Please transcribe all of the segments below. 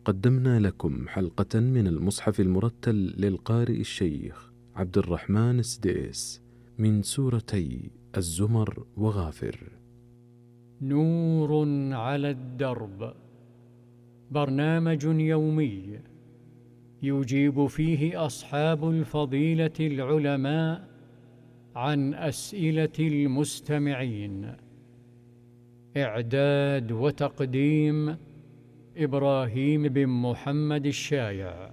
قدمنا لكم حلقة من المصحف المرتل للقارئ الشيخ عبد الرحمن السديس من سورتي الزمر وغافر. نور على الدرب، برنامج يومي يجيب فيه أصحاب الفضيلة العلماء عن أسئلة المستمعين. إعداد وتقديم إبراهيم بن محمد الشايع.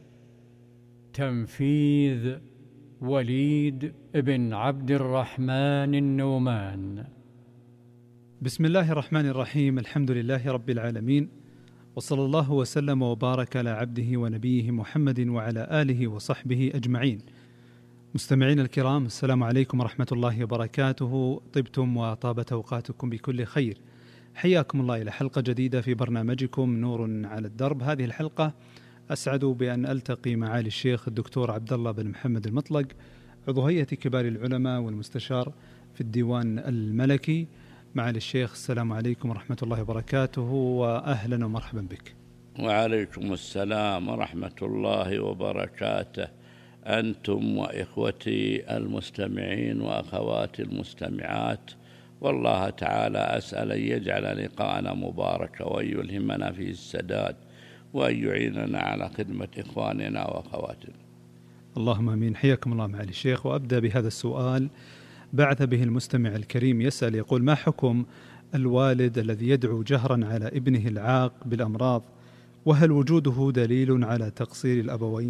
تنفيذ وليد بن عبد الرحمن النومان. بسم الله الرحمن الرحيم. الحمد لله رب العالمين، وصلى الله وسلم وبارك على عبده ونبيه محمد وعلى آله وصحبه أجمعين. مستمعين الكرام، السلام عليكم ورحمة الله وبركاته. طبتم وطابت أوقاتكم بكل خير. حياكم الله إلى حلقة جديدة في برنامجكم نور على الدرب. هذه الحلقة أسعد بأن ألتقي معالي الشيخ الدكتور عبد الله بن محمد المطلق، عضو هيئة كبار العلماء والمستشار في الديوان الملكي. معالي الشيخ، السلام عليكم ورحمة الله وبركاته، وأهلا ومرحبا بك. وعليكم السلام ورحمة الله وبركاته، أنتم وإخوتي المستمعين وأخواتي المستمعات. والله تعالى أسأل أن يجعل لقاءنا مباركا، وأن يلهمنا فيه السداد، وأن يعيننا على خدمة إخواننا وأخواتنا. اللهم آمين. حياكم الله معالي الشيخ. وأبدأ بهذا السؤال بعث به المستمع الكريم، يسأل يقول: ما حكم الوالد الذي يدعو جهرا على ابنه العاق بالأمراض، وهل وجوده دليل على تقصير الأبوين؟